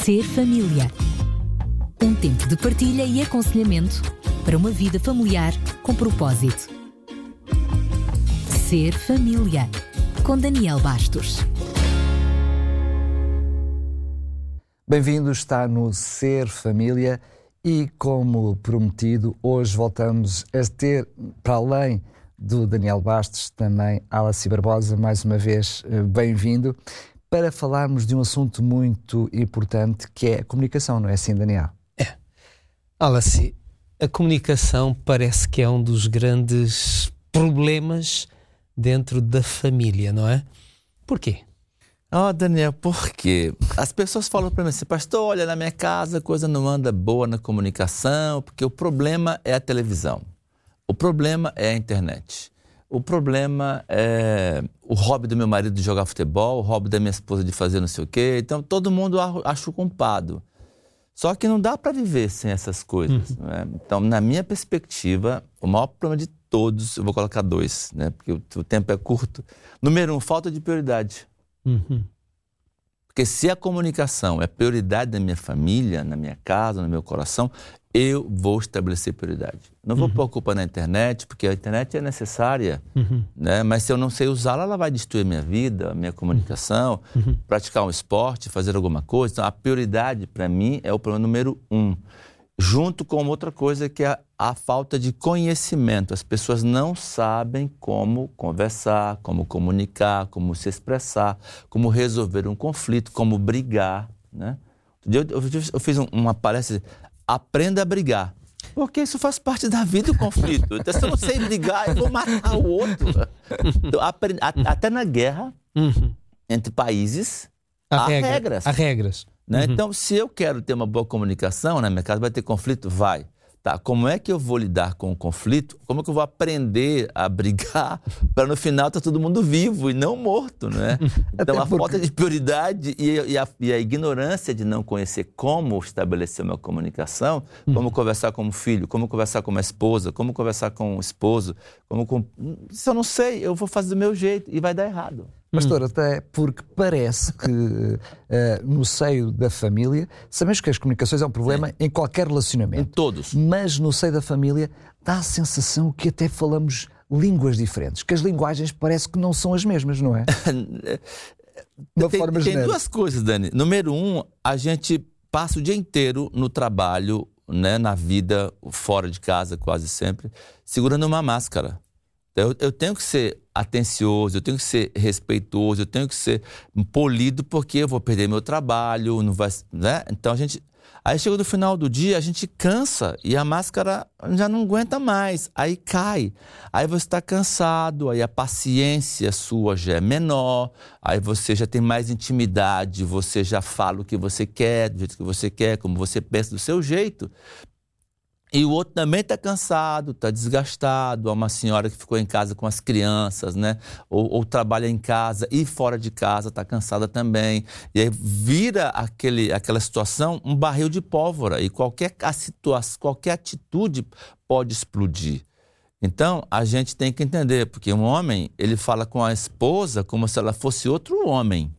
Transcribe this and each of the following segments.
Ser família. Um tempo de partilha e aconselhamento para uma vida familiar com propósito. Ser família. Com Daniel Bastos. Bem-vindos, está no Ser Família e, como prometido, hoje voltamos a ter, para além do Daniel Bastos, também Alice Barbosa, mais uma vez bem-vindo, para falarmos de um assunto muito importante que é a comunicação, não é assim, Daniel? Alice, a comunicação parece que é um dos grandes problemas dentro da família, não é? Porquê? Daniel, por quê? As pessoas falam para mim assim, pastor, olha, na minha casa a coisa não anda boa na comunicação, porque o problema é a televisão, o problema é a internet, o problema é o hobby do meu marido de jogar futebol, o hobby da minha esposa de fazer não sei o quê, então todo mundo acha o culpado. Só que não dá para viver sem essas coisas. Né? Então, na minha perspectiva, o maior problema de todos, eu vou colocar 2, né? Porque o tempo é curto. Número 1, falta de prioridade. Porque se a comunicação é prioridade da minha família, na minha casa, no meu coração, eu vou estabelecer prioridade. Não vou pôr a culpa na internet, porque a internet é necessária, né? Mas se eu não sei usá-la, ela vai destruir minha vida, minha comunicação, praticar um esporte, fazer alguma coisa. Então, a prioridade, para mim, é o problema número 1. Junto com outra coisa que é a falta de conhecimento. As pessoas não sabem como conversar, como comunicar, como se expressar, como resolver um conflito, como brigar, né? Eu fiz uma palestra, aprenda a brigar. Porque isso faz parte da vida, o conflito. Então, se eu não sei brigar, eu vou matar o outro. Então, até na guerra, entre países, há regras. Há regras. Né? Então, se eu quero ter uma boa comunicação, na minha casa vai ter conflito? Vai. Tá, como é que eu vou lidar com o conflito? Como é que eu vou aprender a brigar para no final estar todo mundo vivo e não morto, né? Então, falta de prioridade e a ignorância de não conhecer como estabelecer uma comunicação, como conversar com um filho, como conversar com uma esposa, como conversar com um esposo, se eu não sei, eu vou fazer do meu jeito e vai dar errado. Pastor, até porque parece que no seio da família, sabemos que as comunicações é um problema em qualquer relacionamento. Em todos. Mas no seio da família dá a sensação que até falamos línguas diferentes, que as linguagens parece que não são as mesmas, não é? Tem 2 coisas, Dani. Número 1, a gente passa o dia inteiro no trabalho, né, na vida, fora de casa quase sempre, segurando uma máscara. Eu tenho que ser atencioso, eu tenho que ser respeitoso, eu tenho que ser polido, porque eu vou perder meu trabalho, não vai, né? Então aí chega no final do dia, a gente cansa e a máscara já não aguenta mais, aí cai, aí você está cansado, aí a paciência sua já é menor, aí você já tem mais intimidade, você já fala o que você quer, do jeito que você quer, como você pensa, do seu jeito. E o outro também está cansado, está desgastado. Há uma senhora que ficou em casa com as crianças, né? Ou trabalha em casa e fora de casa, está cansada também. E aí vira aquela situação um barril de pólvora e qualquer atitude pode explodir. Então, a gente tem que entender, porque um homem, ele fala com a esposa como se ela fosse outro homem.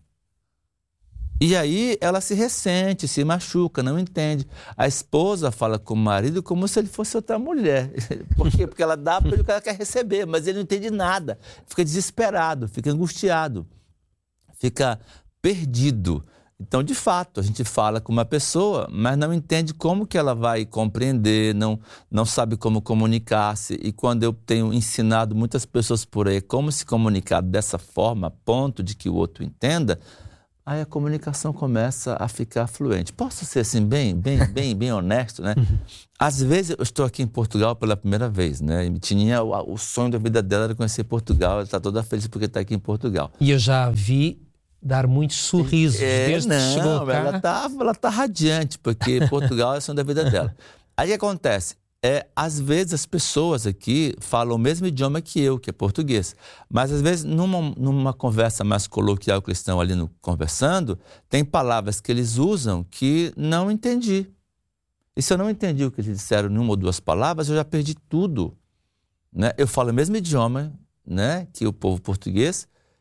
E aí ela se ressente, se machuca, não entende. A esposa fala com o marido como se ele fosse outra mulher. Por quê? Porque ela dá para ele o que ela quer receber, mas ele não entende nada. Fica desesperado, fica angustiado, fica perdido. Então, de fato, a gente fala com uma pessoa, mas não entende como que ela vai compreender, não sabe como comunicar-se. E quando eu tenho ensinado muitas pessoas por aí como se comunicar dessa forma, a ponto de que o outro entenda, aí a comunicação começa a ficar fluente. Posso ser assim, bem honesto, né? Às vezes eu estou aqui em Portugal pela primeira vez, né? E tinha o sonho da vida dela era conhecer Portugal, ela está toda feliz porque está aqui em Portugal. E eu já vi dar muitos sorrisos desde que chegou cá. Ela tá radiante, porque Portugal é o sonho da vida dela. Aí o que acontece? Às vezes as pessoas aqui falam o mesmo idioma que eu, que é português. Mas às vezes numa conversa mais coloquial que eles estão ali conversando, tem palavras que eles usam que não entendi. E se eu não entendi o que eles disseram em 1 ou 2 palavras, eu já perdi tudo. Né? Eu falo o mesmo idioma, né, que o povo português,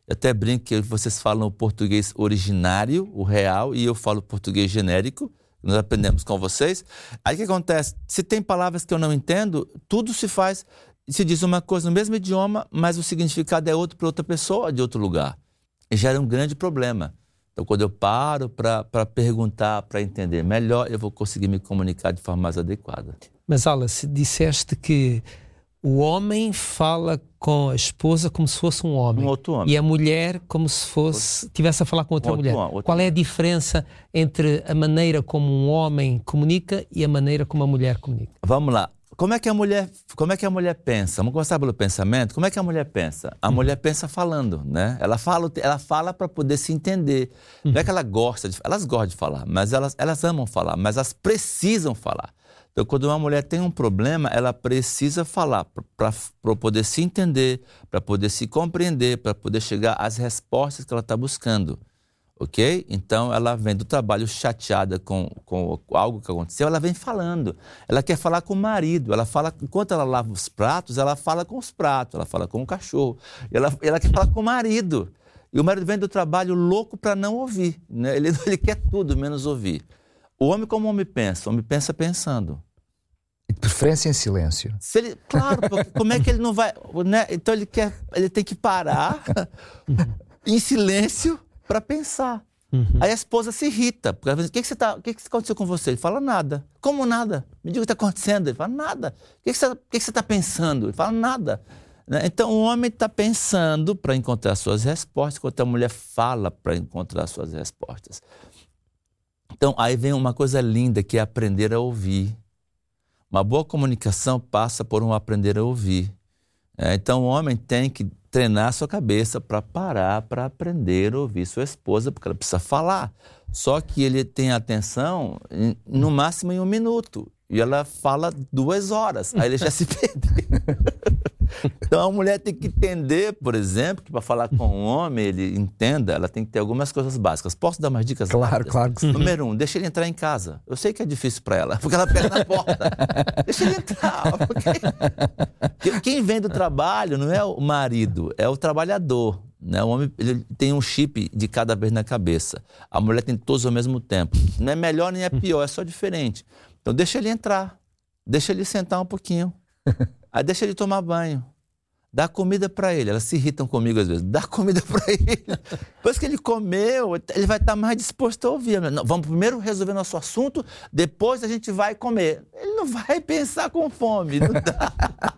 Eu até brinco que vocês falam o português originário, o real, e eu falo português genérico. Nós aprendemos com vocês. Aí o que acontece? Se tem palavras que eu não entendo, tudo se faz, se diz uma coisa no mesmo idioma, mas o significado é outro para outra pessoa de outro lugar. E gera um grande problema. Então, quando eu paro para perguntar, para entender melhor, eu vou conseguir me comunicar de forma mais adequada. Mas, Alice, disseste que o homem fala com a esposa como se fosse um homem. Um outro homem. E a mulher como se estivesse a falar com outra mulher. Qual é a diferença entre a maneira como um homem comunica e a maneira como a mulher comunica? Vamos lá. Como é que a mulher pensa? Vamos começar pelo pensamento. Como é que a mulher pensa? A mulher pensa falando, né? Ela fala para poder se entender. Não é que ela gosta de... Elas gostam de falar, mas elas amam falar, mas elas precisam falar. Então, quando uma mulher tem um problema, ela precisa falar para poder se entender, para poder se compreender, para poder chegar às respostas que ela está buscando. Ok? Então, ela vem do trabalho chateada com algo que aconteceu, ela vem falando. Ela quer falar com o marido, ela fala, enquanto ela lava os pratos, ela fala com os pratos, ela fala com o cachorro. Ela quer falar com o marido. E o marido vem do trabalho louco para não ouvir, né? Ele quer tudo, menos ouvir. O homem, como o homem pensa? O homem pensa pensando. E de preferência em silêncio. Claro, porque como é que ele não vai... Né? Então, ele tem que parar em silêncio para pensar. Aí a esposa se irrita, porque ela diz, o que aconteceu com você? Ele fala, nada. Como nada? Me diga o que está acontecendo. Ele fala, nada. O que você está pensando? Ele fala, nada. Então o homem está pensando para encontrar suas respostas, enquanto a mulher fala para encontrar suas respostas. Então aí vem uma coisa linda, que é aprender a ouvir. Uma boa comunicação passa por um aprender a ouvir. Então o homem tem que treinar a sua cabeça para parar, para aprender a ouvir sua esposa, porque ela precisa falar. Só que ele tem atenção no máximo em 1 minuto. E ela fala 2 horas. Aí ele já se perdeu. Então a mulher tem que entender, por exemplo, que para falar com um homem, ele entenda, ela tem que ter algumas coisas básicas. Posso dar umas dicas? Claro que sim. Número 1, deixa ele entrar em casa. Eu sei que é difícil para ela, porque ela pega na porta. Deixa ele entrar. Porque quem vem do trabalho não é o marido, é o trabalhador. Né? O homem, ele tem um chip de cada vez na cabeça. A mulher tem todos ao mesmo tempo. Não é melhor nem é pior, é só diferente. Então deixa ele entrar, deixa ele sentar um pouquinho. Aí deixa ele tomar banho, dá comida para ele. Elas se irritam comigo às vezes, dá comida para ele. Depois que ele comeu, ele vai estar mais disposto a ouvir. Não, vamos primeiro resolver nosso assunto, depois a gente vai comer. Ele não vai pensar com fome, não dá.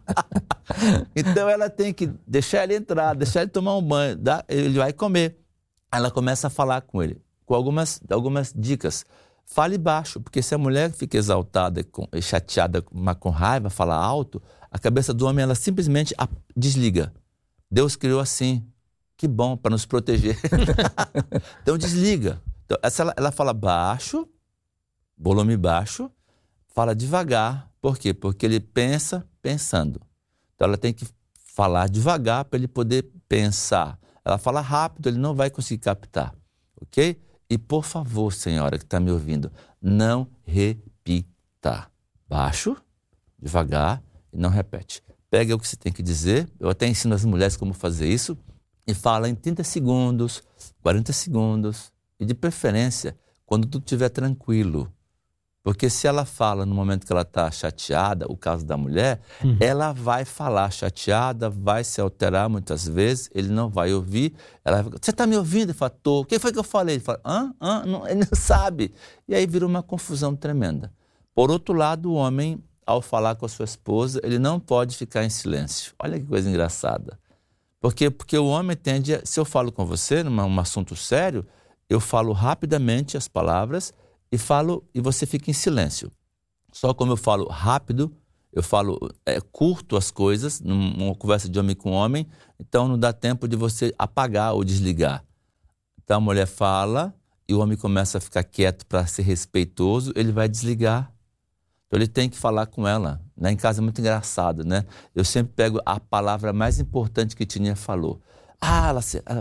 Então ela tem que deixar ele entrar, deixar ele tomar um banho, ele vai comer. Ela começa a falar com ele, com algumas dicas. Fale baixo, porque se a mulher fica exaltada, chateada, com raiva, fala alto, a cabeça do homem ela simplesmente desliga. Deus criou assim. Que bom, para nos proteger. Então desliga. Então, ela fala baixo, volume baixo, fala devagar. Por quê? Porque ele pensa pensando. Então ela tem que falar devagar para ele poder pensar. Ela fala rápido, ele não vai conseguir captar. Ok? E por favor, senhora que está me ouvindo, não repita. Baixo, devagar e não repete. Pega o que você tem que dizer, eu até ensino as mulheres como fazer isso, e fala em 30 segundos, 40 segundos, e de preferência, quando tudo estiver tranquilo. Porque se ela fala no momento que ela está chateada, o caso da mulher, ela vai falar chateada, vai se alterar muitas vezes, ele não vai ouvir, ela vai, você está me ouvindo? Ele fala, tô. O que foi que eu falei? Ele fala, não, ele não sabe. E aí vira uma confusão tremenda. Por outro lado, o homem, ao falar com a sua esposa, ele não pode ficar em silêncio. Olha que coisa engraçada. Porque o homem tende, se eu falo com você num assunto sério, eu falo rapidamente as palavras, e você fica em silêncio. Só como eu falo rápido, eu falo curto as coisas, numa conversa de homem com homem, então não dá tempo de você apagar ou desligar. Então a mulher fala e o homem começa a ficar quieto para ser respeitoso, ele vai desligar. Então ele tem que falar com ela. Lá em casa é muito engraçado, né? Eu sempre pego a palavra mais importante que Tininha falou. Ela